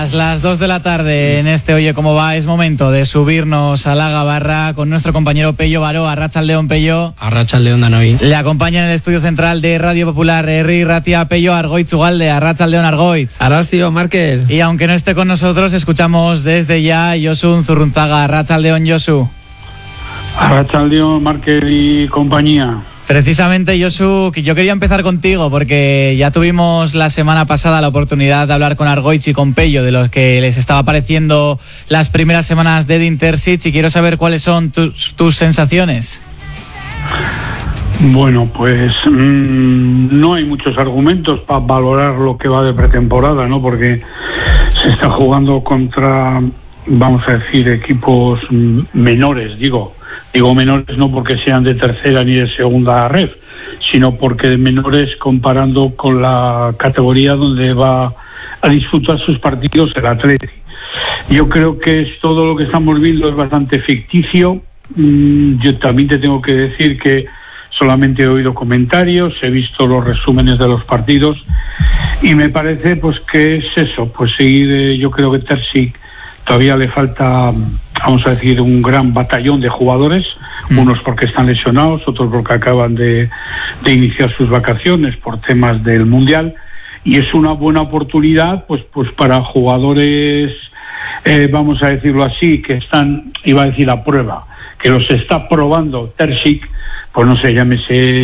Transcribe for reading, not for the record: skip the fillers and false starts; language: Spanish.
Las 2 de la tarde en este Oye Cómo Va es momento de subirnos a la gabarra con nuestro compañero Pello Baró. Arratsaldeon, Pello. Arratsaldeon, Danoi. Le acompaña en el estudio central de Radio Popular Herri Ratia Pello Argoitz Ugalde. Arratsaldeon, Argoitz. Arrastio, Markel. Y aunque no esté con nosotros, escuchamos desde ya Josu Zurrunzaga. Arratsaldeon, Josu. Arratsaldeon, Markel y compañía. Precisamente, Josu, que yo quería empezar contigo porque ya tuvimos la semana pasada la oportunidad de hablar con Argoitz y con Pello de los que les estaba pareciendo las primeras semanas de Edin Terzic, y quiero saber cuáles son tus sensaciones. Bueno, pues no hay muchos argumentos para valorar lo que va de pretemporada, ¿no? Porque se está jugando contra, vamos a decir, equipos menores, digo menores no porque sean de tercera ni de segunda red, sino porque de menores comparando con la categoría donde va a disfrutar sus partidos el Atleti. Yo creo que todo lo que estamos viendo es bastante ficticio. Yo también te tengo que decir que solamente he oído comentarios, he visto los resúmenes de los partidos y me parece pues que es eso, pues seguir, yo creo que Terzic todavía le falta, vamos a decir, un gran batallón de jugadores, unos porque están lesionados, otros porque acaban de iniciar sus vacaciones por temas del Mundial, y es una buena oportunidad pues para jugadores, vamos a decirlo así, que están, iba a decir a prueba, que los está probando Terzic, pues no sé, llámese